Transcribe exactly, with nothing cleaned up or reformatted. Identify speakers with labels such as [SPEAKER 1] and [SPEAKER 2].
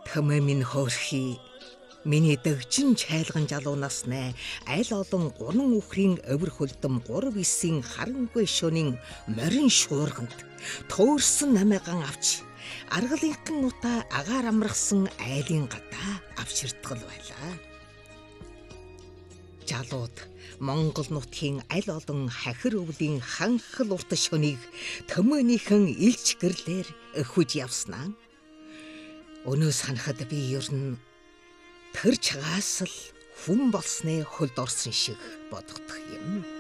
[SPEAKER 1] Төмөө минь хөөрхий. Миний дэгжин чайлган залуу насны аль олон гурван үхрийн өвөр хөлдөм гурав эсийн харангүй шөнийн морин шуурганд төөрсөн намайган авч аргалынхан нутаа агаар амрахсан айлын гадаа авчирдгал байлаа. Жалууд Монгол нутгийн аль олон хахир өвлийн ханхал урт шөнийг төмөөнийхэн илч гэрлэр өхөж явснаа. Өнөө санахад би ер нь тэр чагаас л хүн болсны хөлд орсон шиг бодогдох юм.